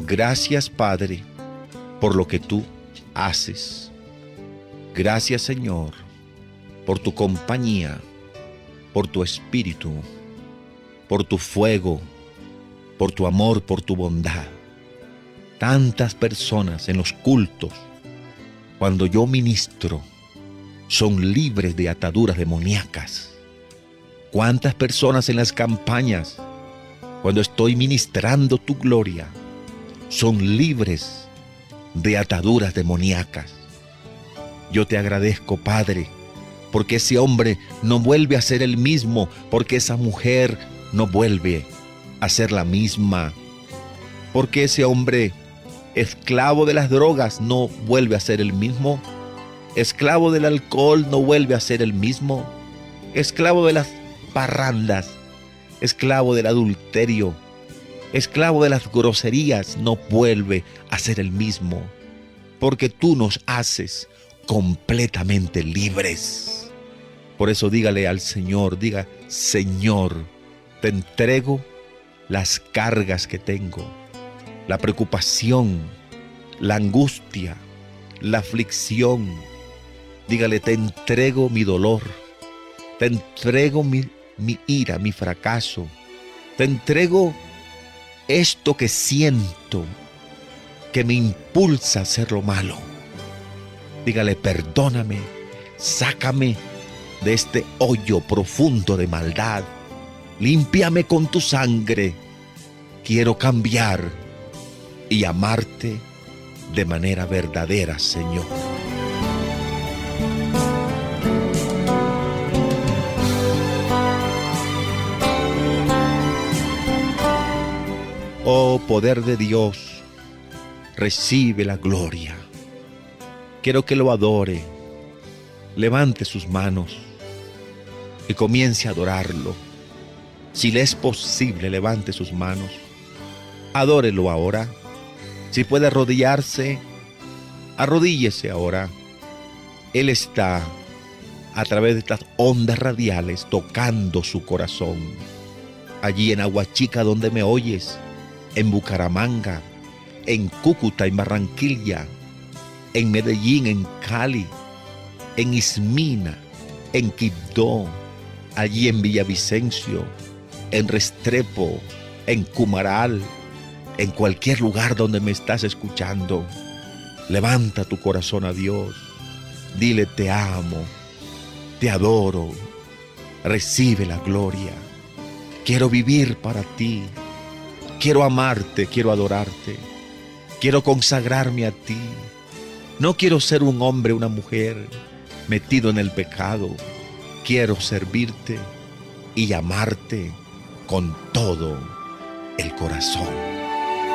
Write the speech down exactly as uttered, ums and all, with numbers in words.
Gracias, Padre, por lo que tú haces. Gracias, Señor, por tu compañía, por tu espíritu, por tu fuego, por tu amor, por tu bondad. Tantas personas en los cultos, cuando yo ministro, son libres de ataduras demoníacas. Cuántas personas en las campañas, cuando estoy ministrando tu gloria, son libres de ataduras demoníacas. Yo te agradezco, Padre, porque ese hombre no vuelve a ser el mismo, porque esa mujer no vuelve a ser la misma, porque ese hombre esclavo de las drogas no vuelve a ser el mismo, esclavo del alcohol no vuelve a ser el mismo, esclavo de las parrandas, esclavo del adulterio, esclavo de las groserías no vuelve a ser el mismo, porque tú nos haces completamente libres. Por eso dígale al Señor, diga: Señor, te entrego las cargas que tengo, la preocupación, la angustia, la aflicción. Dígale: te entrego mi dolor, te entrego mi, mi ira, mi fracaso, te entrego esto que siento, que me impulsa a hacer lo malo. Dígale: perdóname, sácame de este hoyo profundo de maldad, límpiame con tu sangre. Quiero cambiar y amarte de manera verdadera, Señor. Oh poder de Dios, recibe la gloria. Quiero que lo adore. Levante sus manos y comience a adorarlo. Si le es posible, levante sus manos. Adórelo ahora. Si puede arrodillarse, arrodíllese ahora. Él está a través de estas ondas radiales tocando su corazón. Allí en Aguachica, donde me oyes, en Bucaramanga, en Cúcuta, en Barranquilla, en Medellín, en Cali, en Ismina, en Quibdó, allí en Villavicencio, en Restrepo, en Cumaral, en cualquier lugar donde me estás escuchando. Levanta tu corazón a Dios. Dile: te amo, te adoro, recibe la gloria. Quiero vivir para ti. Quiero amarte, quiero adorarte. Quiero consagrarme a ti. No quiero ser un hombre, una mujer metido en el pecado. Quiero servirte y amarte con todo el corazón.